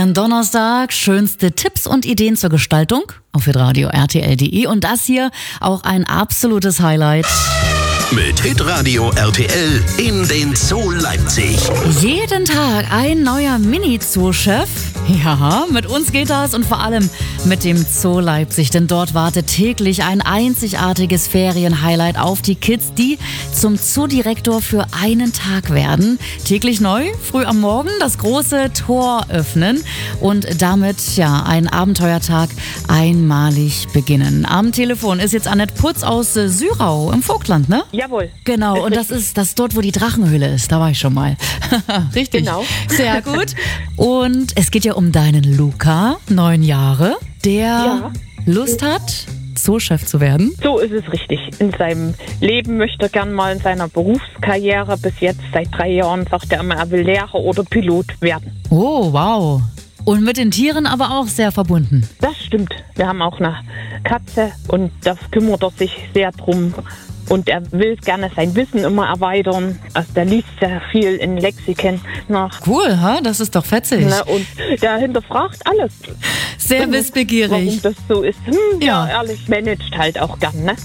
Am Donnerstag schönste Tipps und Ideen zur Gestaltung auf hitradio RTL.de und das hier auch ein absolutes Highlight. Mit Hitradio RTL in den Zoo Leipzig. Jeden Tag ein neuer Mini-Zoo-Chef. Ja, mit uns geht das und vor allem mit dem Zoo Leipzig, denn dort wartet täglich ein einzigartiges Ferienhighlight auf die Kids, die zum Zoodirektor für einen Tag werden. Täglich neu, früh am Morgen das große Tor öffnen und damit ein Abenteuertag einmalig beginnen. Am Telefon ist jetzt Annette Putz aus Syrau im Vogtland, ne? Jawohl. Genau, und das ist dort, wo die Drachenhöhle ist. Da war ich schon mal. Richtig. Genau. Sehr gut. Und es geht ja um deinen Luca, 9 Jahre, der Lust hat, Zoochef zu werden. So ist es richtig. In seinem Leben möchte er gern mal in seiner Berufskarriere, bis jetzt seit 3 Jahren, sagt er immer, er will Lehrer oder Pilot werden. Oh, wow. Und mit den Tieren aber auch sehr verbunden. Das stimmt. Wir haben auch eine Katze und das kümmert er sich sehr drum. Und er will gerne sein Wissen immer erweitern. Also der liest sehr viel in Lexikon nach. Cool, ha? Das ist doch fetzig. Und der hinterfragt alles. Sehr wissbegierig. Warum das so ist. Ja, ehrlich, managt halt auch gern, ne?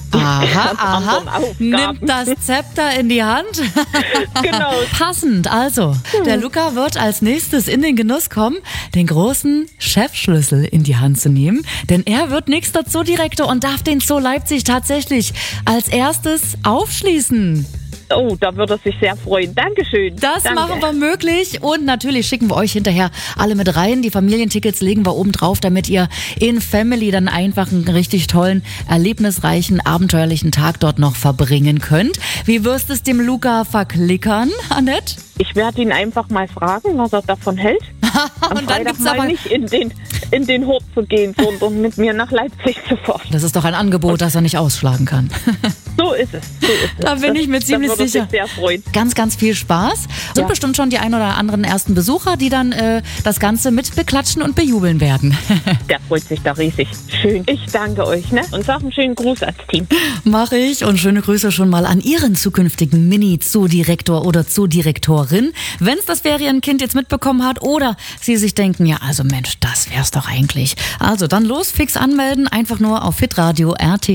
Aha. Nimmt das Zepter in die Hand. Genau. Passend. Also, der Luca wird als nächstes in den Genuss kommen, den großen Chefschlüssel in die Hand zu nehmen. Denn er wird nächster Zoodirektor und darf den Zoo Leipzig tatsächlich als erstes aufschließen. Oh, da würde er sich sehr freuen. Dankeschön. Das Danke. machen wir möglich und natürlich schicken wir euch hinterher alle mit rein. Die Familientickets legen wir oben drauf, damit ihr in Family dann einfach einen richtig tollen, erlebnisreichen, abenteuerlichen Tag dort noch verbringen könnt. Wie wirst du es dem Luca verklickern, Annette? Ich werde ihn einfach mal fragen, was er davon hält. Am Und dann Freitag gibt's mal aber nicht in den Hort zu gehen, sondern mit mir nach Leipzig zu fahren. Das ist doch ein Angebot, das er nicht ausschlagen kann. So ist es. Da bin ich mir ziemlich da würde sicher. Sich sehr freuen. Ganz, ganz viel Spaß. Sind bestimmt schon die ein oder anderen ersten Besucher, die dann das Ganze mit beklatschen und bejubeln werden. Der freut sich da riesig. Schön. Ich danke euch, ne? Und sag einen schönen Gruß ans Team. Mach ich und schöne Grüße schon mal an Ihren zukünftigen Mini-Zoodirektor oder Zoodirektorin. Wenn es das Ferienkind jetzt mitbekommen hat oder Sie sich denken, ja, also Mensch, das wär's doch eigentlich. Also dann los, fix anmelden, einfach nur auf hitradio RTL.